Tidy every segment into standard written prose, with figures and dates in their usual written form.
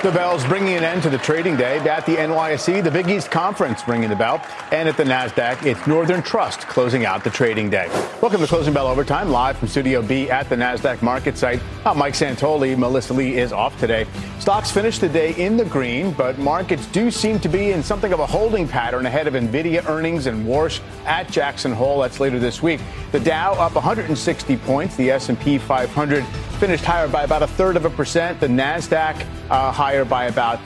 The bell's bringing an end to the trading day. At the NYSE, the Big East Conference ringing the bell. And at the NASDAQ, it's Northern Trust closing out the trading day. Welcome to Closing Bell Overtime, live from Studio B at the NASDAQ market site. I'm Mike Santoli. Melissa Lee is off today. Stocks finished the day in the green, but markets do seem to be in something of a holding pattern ahead of NVIDIA earnings and Warsh at Jackson Hole. That's later this week. The Dow up 160 points. The S&P 500 finished higher by about 1/3%. The NASDAQ higher by about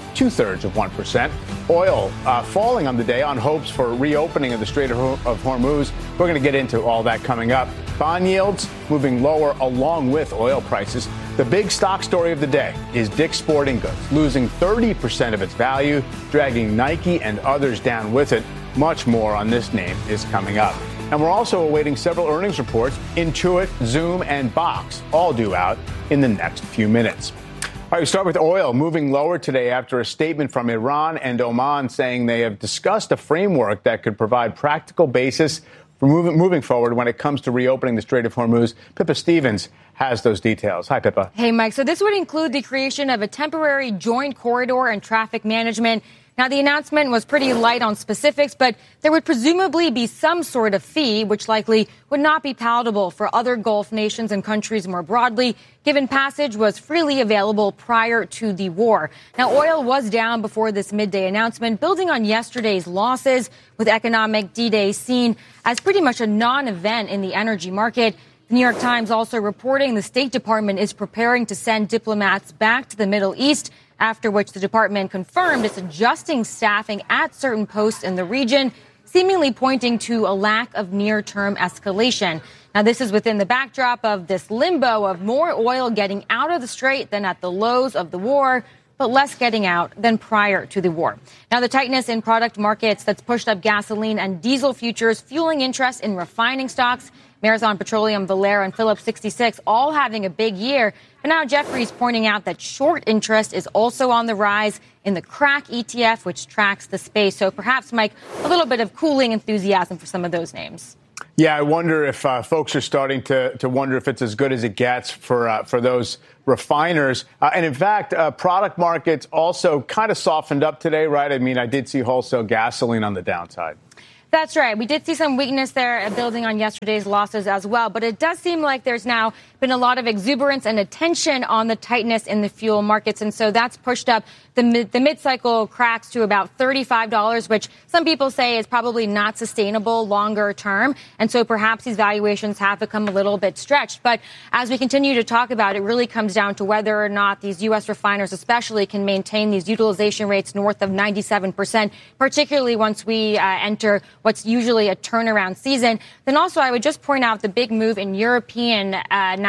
2/3%. Oil falling on the day on hopes for reopening of the Strait of Hormuz. We're going to get into all that coming up. Bond yields moving lower along with oil prices. The big stock story of the day is Dick's Sporting Goods, losing 30% of its value, dragging Nike and others down with it. Much more on this name is coming up. And we're also awaiting several earnings reports. Intuit, Zoom, and Box all due out in the next few minutes. All right, we start with oil moving lower today after a statement from Iran and Oman saying they have discussed a framework that could provide practical basis for moving forward when it comes to reopening the Strait of Hormuz. Pippa Stevens has those details. Hi, Pippa. Hey, Mike. So this would include the creation of a temporary joint corridor and traffic management. Now, the announcement was pretty light on specifics, but there would presumably be some sort of fee, which likely would not be palatable for other Gulf nations and countries more broadly, given passage was freely available prior to the war. Now, oil was down before this midday announcement, building on yesterday's losses, with economic D-Day seen as pretty much a non-event in the energy market. The New York Times also reporting the State Department is preparing to send diplomats back to the Middle East, after which the department confirmed it's adjusting staffing at certain posts in the region, seemingly pointing to a lack of near-term escalation. Now, this is within the backdrop of this limbo of more oil getting out of the strait than at the lows of the war, but less getting out than prior to the war. Now, the tightness in product markets that's pushed up gasoline and diesel futures, fueling interest in refining stocks. Marathon Petroleum, Valero, and Phillips 66 all having a big year. But now Jefferies pointing out that short interest is also on the rise in the crack ETF, which tracks the space. So perhaps, Mike, a little bit of cooling enthusiasm for some of those names. Yeah, I wonder if folks are starting to wonder if it's as good as it gets for those refiners. And in fact, product markets also kind of softened up today, right? I mean, I did see wholesale gasoline on the downside. That's right. We did see some weakness there building on yesterday's losses as well. But it does seem like there's now been a lot of exuberance and attention on the tightness in the fuel markets. And so that's pushed up the mid-cycle cracks to about $35, which some people say is probably not sustainable longer term. And so perhaps these valuations have become a little bit stretched. But as we continue to talk about, it really comes down to whether or not these U.S. refiners especially can maintain these utilization rates north of 97%, particularly once we enter what's usually a turnaround season. Then also I would just point out the big move in European